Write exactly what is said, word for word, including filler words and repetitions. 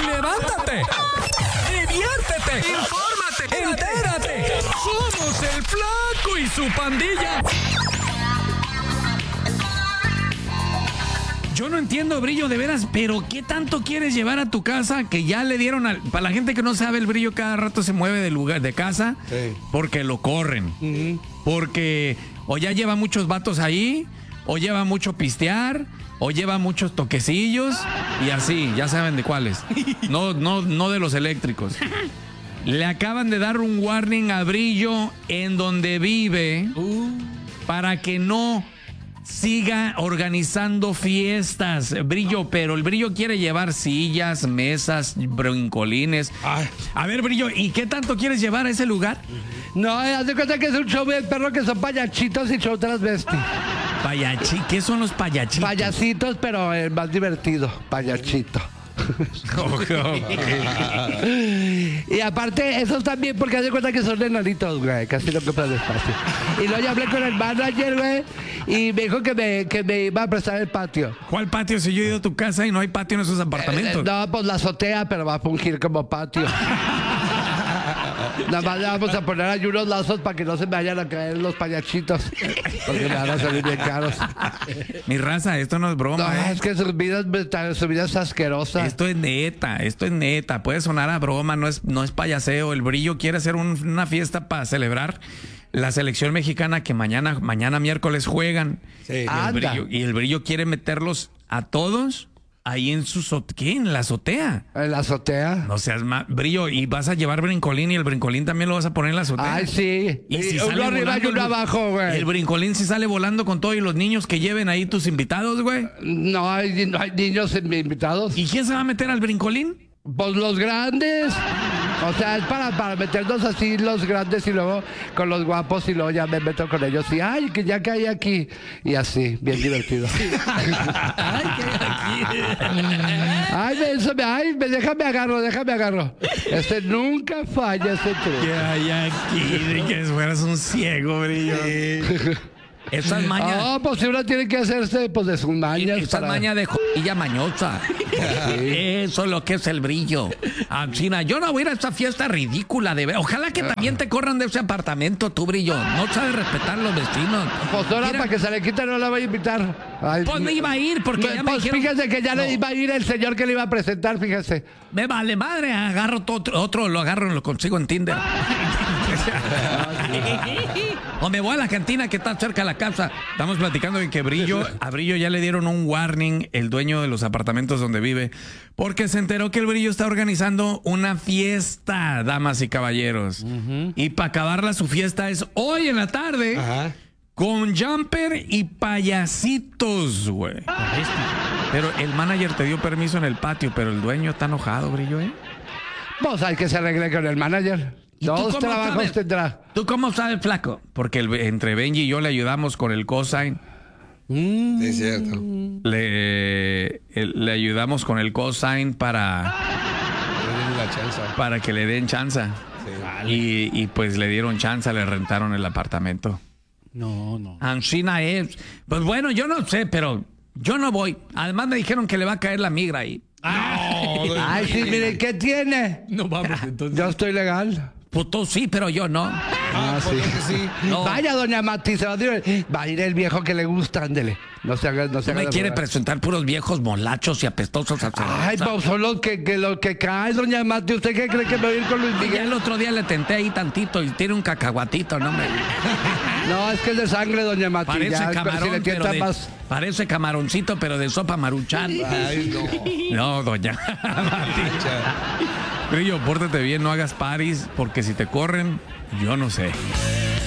levántate, diviértete, infórmate, entérate. Somos el Flaco y su pandilla. Yo no entiendo, Brillo, de veras, pero ¿qué tanto quieres llevar a tu casa que ya le dieron al... Para la gente que no sabe, el Brillo cada rato se mueve de lugar, de casa, sí, porque lo corren. Uh-huh. Porque o ya lleva muchos vatos ahí, o lleva mucho pistear, o lleva muchos toquecillos, y así, ya saben de cuáles. No, no, no de los eléctricos. Le acaban de dar un warning a Brillo en donde vive uh. para que no siga organizando fiestas, Brillo, pero el Brillo quiere llevar sillas, mesas, brincolines. Ay. A ver, Brillo, ¿y qué tanto quieres llevar a ese lugar? No, haz de cuenta que es un show del perro que son payachitos y show transvesti. Payachi, ¿qué son los payachitos? Payasitos, pero el más divertido, payachito. Y aparte, esos también, porque haz de cuenta que son enanitos, güey, casi no compran espacio. Y luego ya hablé con el manager, güey, y me dijo que me, que me iba a prestar el patio. ¿Cuál patio? Si yo he ido a tu casa y no hay patio en esos apartamentos. Eh, no, pues la azotea, pero va a fungir como patio. Nada más le vamos a poner ahí unos lazos para que no se me vayan a caer los payachitos, porque me van a salir bien caros. Mi raza, esto no es broma. No, ¿eh? es que su vida, su vida es asquerosa. Esto es neta, esto es neta. Puede sonar a broma, no es, no es payaseo. El Brillo quiere hacer un, una fiesta para celebrar la selección mexicana que mañana, mañana miércoles juegan. Sí. Y, el Brillo, y el Brillo quiere meterlos a todos ahí en su azotea. ¿Qué? ¿En la azotea? ¿En la azotea? No seas más, Brillo, y vas a llevar brincolín y el brincolín también lo vas a poner en la azotea. Ay, sí. Y, y si uno arriba y uno abajo, güey. El brincolín si sale volando con todo y los niños que lleven ahí tus invitados, güey. No hay, no hay niños invitados. ¿Y quién se va a meter al brincolín? Pues los grandes. O sea, es para, para meternos así los grandes y luego con los guapos y luego ya me meto con ellos y ay, que ya caí aquí. Y así, bien divertido. Ay, que aquí. Ay, me, eso, me, ay, me, déjame agarro, déjame agarro. Este nunca falla, ese truco. Que hay aquí, de que fueras un ciego, Brillo. Esas mañas. Ah, pues si uno tiene que hacerse pues de sus mañas. Esa para... maña de jodilla mañosa. Sí. Eso es lo que es el Brillo. Ancina, yo no voy a ir a esta fiesta ridícula de ver. Ojalá que también te corran de ese apartamento, tú, Brillo. No sabes respetar a los vecinos. Pues ahora para que se le quite no la voy a invitar. Ay, pues me iba a ir porque me, ya me pues dijeron... Fíjese que ya no. le iba a ir el señor que le iba a presentar, fíjese. Me vale madre, agarro otro, otro lo agarro y lo consigo en Tinder. O me voy a la cantina que está cerca de la casa. Estamos platicando de que Brillo, a Brillo ya le dieron un warning, el dueño de los apartamentos donde vive, porque se enteró que el Brillo está organizando una fiesta, damas y caballeros. Uh-huh. Y para acabarla, su fiesta es hoy en la tarde. Ajá. Con jumper y payasitos, güey. Pero el manager te dio permiso en el patio, pero el dueño está enojado, Brillo, ¿eh? Pues hay que se arregle con el manager. Dos trabajos sabes? tendrá. ¿Tú cómo sabes, Flaco? Porque el, entre Benji y yo le ayudamos con el cosign. Mm. Sí, es cierto. Le, el, le ayudamos con el cosign para... La chanza. Para que le den chanza. Sí. Vale. Y, y pues le dieron chanza, le rentaron el apartamento. No, no. Ancina es... Pues bueno, yo no sé, pero yo no voy. Además me dijeron que le va a caer la migra ahí. Ay, no, ay sí, mire, ¿qué tiene? No vamos, entonces. Yo estoy legal. Pues tú sí, pero yo no. Ah, sí. sí. No. Vaya, doña Mati, se va a ir, va a ir el viejo que le gusta, ándele. No se haga, no se haga. Me quiere presentar puros viejos molachos y apestosos. Ay, pues son los que, que, los que caen, doña Mati. ¿Usted qué cree que me va a ir con Luis Miguel? Ya el otro día le tenté ahí tantito y tiene un cacahuatito, ¿no? Me... No, es que es de sangre, doña Mati. Parece ya, camarón, si le pero de, más... parece camaroncito, pero de sopa maruchan. Ay, no. No, doña Mati. Brillo, pórtate bien, no hagas paris, porque si te corren, yo no sé.